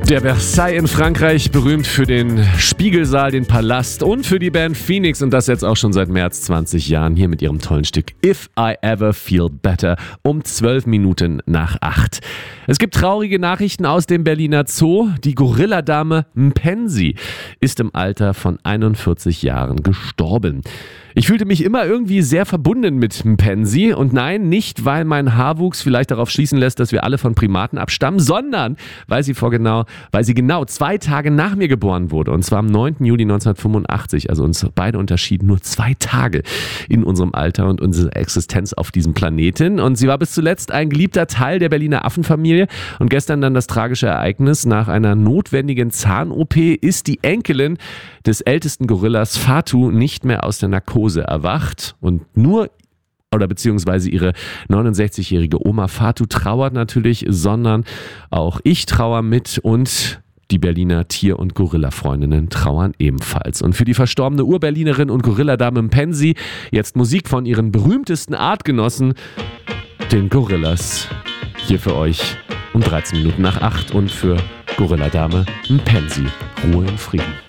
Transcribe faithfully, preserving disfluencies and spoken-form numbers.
Der Versailles in Frankreich, berühmt für den Spiegelsaal, den Palast und für die Band Phoenix und das jetzt auch schon seit mehr als zwanzig Jahren hier mit ihrem tollen Stück If I Ever Feel Better um zwölf Minuten nach acht. Es gibt traurige Nachrichten aus dem Berliner Zoo. Die Gorilladame Mpensi ist im Alter von einundvierzig Jahren gestorben. Ich fühlte mich immer irgendwie sehr verbunden mit Mpensi und nein, nicht weil mein Haarwuchs vielleicht darauf schließen lässt, dass wir alle von Primaten abstammen, sondern weil sie vor genau, weil sie genau zwei Tage nach mir geboren wurde und zwar am neunten Juli neunzehnhundertfünfundachtzig, also uns beide unterschieden nur zwei Tage in unserem Alter und unserer Existenz auf diesem Planeten und sie war bis zuletzt ein geliebter Teil der Berliner Affenfamilie und gestern dann das tragische Ereignis: nach einer notwendigen Zahn-O P ist die Enkelin des ältesten Gorillas Fatu nicht mehr aus der Narkose erwacht und nur oder beziehungsweise ihre neunundsechzigjährige Oma Fatu trauert natürlich, sondern auch ich trauere mit und die Berliner Tier- und Gorilla-Freundinnen trauern ebenfalls. Und für die verstorbene Ur-Berlinerin und Gorilladame Mpensi jetzt Musik von ihren berühmtesten Artgenossen, den Gorillas. Hier für euch um dreizehn Minuten nach acht und für Gorilladame Mpensi. Ruhe und Frieden.